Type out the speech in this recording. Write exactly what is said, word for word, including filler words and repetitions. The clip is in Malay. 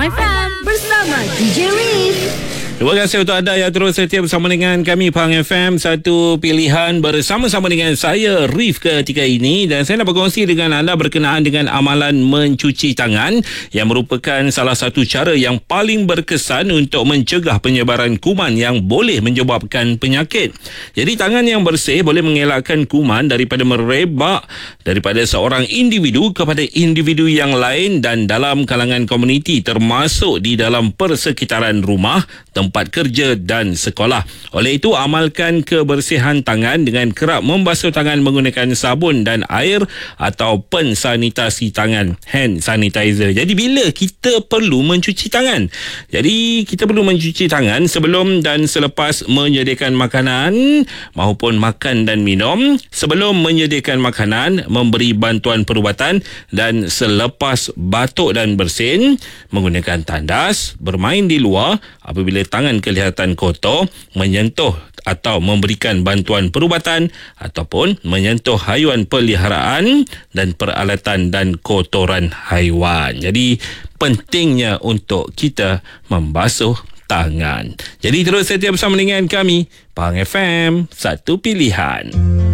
Pahang F M bersama D J Riz. Terima kasih untuk anda yang terus setia bersama dengan kami Pahang F M, satu pilihan bersama-sama dengan saya Rif ketika ini, dan saya nak berkongsi dengan anda berkenaan dengan amalan mencuci tangan yang merupakan salah satu cara yang paling berkesan untuk mencegah penyebaran kuman yang boleh menyebabkan penyakit. Jadi tangan yang bersih boleh mengelakkan kuman daripada merebak daripada seorang individu kepada individu yang lain dan dalam kalangan komuniti, termasuk di dalam persekitaran rumah, tempat kerja dan sekolah. Oleh itu, amalkan kebersihan tangan dengan kerap membasuh tangan menggunakan sabun dan air atau pensanitasi tangan, hand sanitizer. Jadi bila kita perlu mencuci tangan? Jadi kita perlu mencuci tangan sebelum dan selepas menyediakan makanan maupun makan dan minum, sebelum menyediakan makanan, memberi bantuan perubatan, dan selepas batuk dan bersin, menggunakan tandas, bermain di luar apabila tangan kelihatan kotor, menyentuh atau memberikan bantuan perubatan ataupun menyentuh haiwan peliharaan dan peralatan dan kotoran haiwan. Jadi pentingnya untuk kita membasuh tangan. Jadi terus setia bersama dengan kami Pahang F M, satu pilihan.